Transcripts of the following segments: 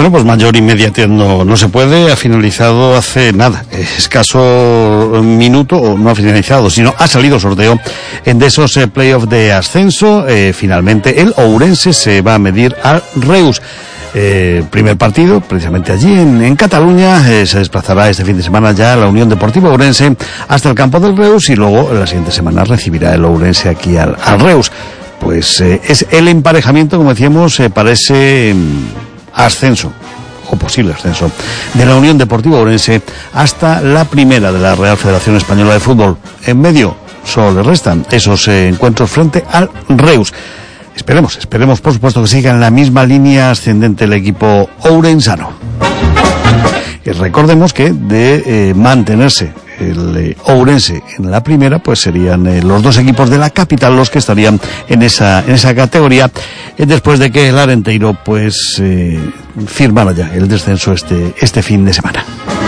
Bueno, pues mayor inmediatez no se puede, ha finalizado hace nada, escaso minuto, o no ha finalizado, sino ha salido sorteo de esos playoffs de ascenso. Finalmente el Ourense se va a medir al Reus. Primer partido, precisamente allí en Cataluña. Se desplazará este fin de semana ya la Unión Deportiva Ourense hasta el campo del Reus, y luego la siguiente semana recibirá el Ourense aquí al Reus. Pues es el emparejamiento, como decíamos, para ese ascenso, o posible ascenso, de la Unión Deportiva Ourense hasta la primera de la Real Federación Española de Fútbol. En medio solo le restan esos encuentros frente al Reus. Esperemos por supuesto que siga en la misma línea ascendente el equipo ourensano. Y recordemos que de mantenerse el Ourense en la primera, pues serían los dos equipos de la capital los que estarían en esa categoría, después de que el Arenteiro pues firmara ya el descenso este fin de semana.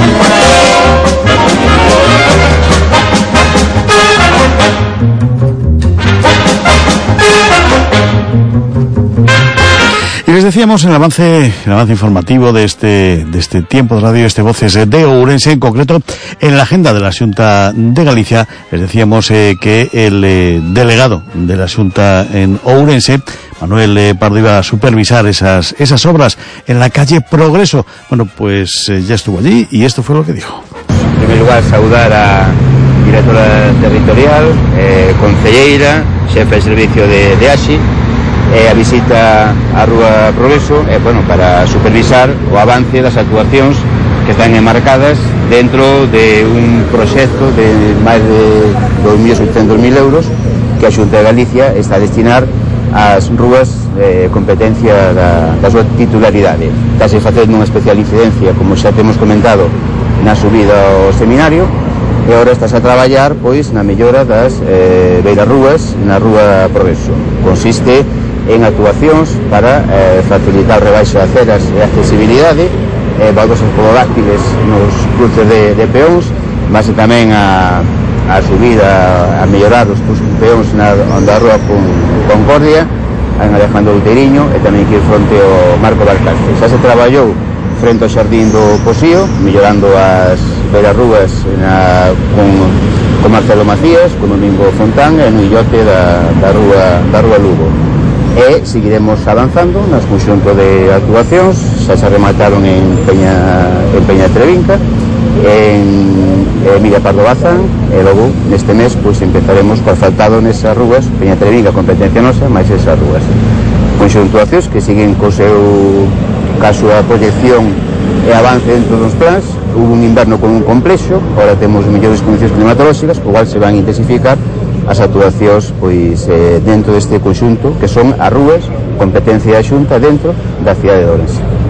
Y les decíamos en el avance informativo de este tiempo de radio, Voces de Ourense, en concreto en la agenda de la Xunta de Galicia, les decíamos que el delegado de la Xunta en Ourense, Manuel Pardo, iba a supervisar esas obras en la calle Progreso. Bueno, pues ya estuvo allí y esto fue lo que dijo. En primer lugar, saudar a directora territorial, concelleira, xefe de servicio de AXI, a visita á Rúa Progreso, para supervisar o avance das actuacións que están enmarcadas dentro de un proxecto de máis de 2.800.000 euros que a Xunta de Galicia está a destinar ás rúas competencia da súa titularidade. Estase facendo unha especial incidencia, como xa temos comentado, na subida ao seminario, e agora estás a traballar pois na mellora das beirarrúas na Rúa Progreso. Consiste en actuacións para facilitar o rebaixo de aceras e accesibilidade, baldosas pododáctiles nos cruces de peóns, base tamén a subida, a mellorar os peóns na Rúa Concordia, en Alejandro Outeiriño, e tamén que ir fronte ao Marco Balcastre. Xa se traballou frente ao Xardín do Posío, mellorando as beirarrúas con Marcelo Macías, con Domingo Fontán, e no illote da Rúa Lugo. E seguiremos avanzando nas conxunto de actuacións. Xa se remataron en Peña Trevinca, en Emilia Pardo Bazán, e logo neste mes pois empezaremos co asfaltado nesas rúas, Peña Trevinca, competencia nosa, máis esas rúas. Conxunto de actuacións que siguen co seu caso a proyección e avance dentro dos plans. Hubo un inverno con un complexo, agora temos mellores condicións climatolóxicas, o cual se van a intensificar as actuacións pois dentro deste conxunto, que son as rúas competencia da Xunta dentro da cidade de Ourense.